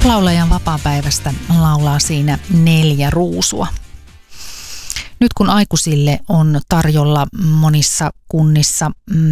Laulajan vapaapäivästä laulaa siinä 4 ruusua. Nyt kun aikuisille on tarjolla monissa kunnissa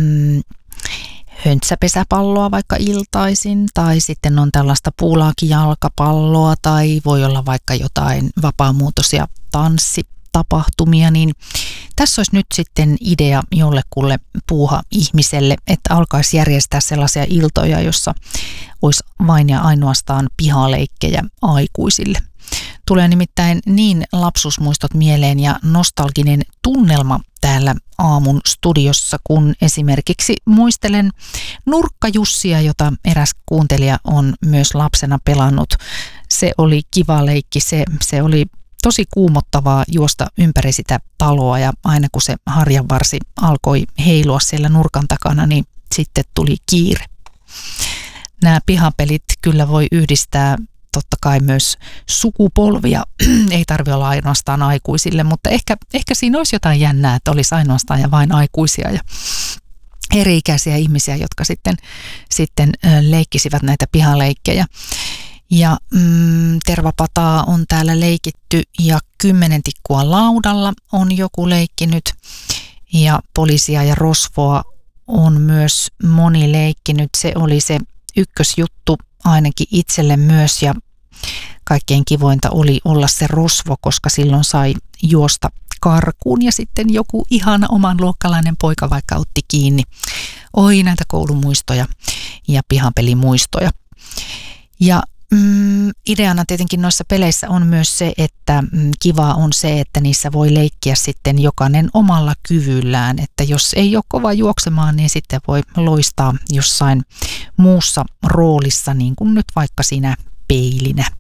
höntsäpesäpalloa vaikka iltaisin, tai sitten on tällaista puulaakijalkapalloa, tai voi olla vaikka jotain vapaamuotoisia tanssitapahtumia, niin tässä olisi nyt sitten idea jollekulle puuha-ihmiselle, että alkaisi järjestää sellaisia iltoja, jossa olisi vain ja ainoastaan pihaleikkejä aikuisille. Tulee nimittäin niin lapsuusmuistot mieleen ja nostalginen tunnelma täällä aamun studiossa, kun esimerkiksi muistelen Nurkka-Jussia, jota eräs kuuntelija on myös lapsena pelannut. Se oli kiva leikki, se oli tosi kuumottavaa juosta ympäri sitä taloa, ja aina kun se harjanvarsi alkoi heilua siellä nurkan takana, niin sitten tuli kiire. Nämä pihapelit kyllä voi yhdistää totta kai myös sukupolvia, ei tarvitse olla ainoastaan aikuisille, mutta ehkä siinä olisi jotain jännää, että olisi ainoastaan ja vain aikuisia ja eri-ikäisiä ihmisiä, jotka sitten leikkisivät näitä pihaleikkejä. Ja tervapataa on täällä leikitty ja 10 tikkua laudalla on joku leikkinyt ja poliisia ja rosvoa on myös moni leikkinyt. Se oli se ykkösjuttu ainakin itselle myös, ja kaikkein kivointa oli olla se rosvo, koska silloin sai juosta karkuun ja sitten joku ihana oman luokkalainen poika vaikka otti kiinni. Oi, näitä koulumuistoja ja pihapelimuistoja. Ja ideana tietenkin noissa peleissä on myös se, että kivaa on se, että niissä voi leikkiä sitten jokainen omalla kyvyllään, että jos ei ole kova juoksemaan, niin sitten voi loistaa jossain muussa roolissa, niin kuin nyt vaikka siinä peilinä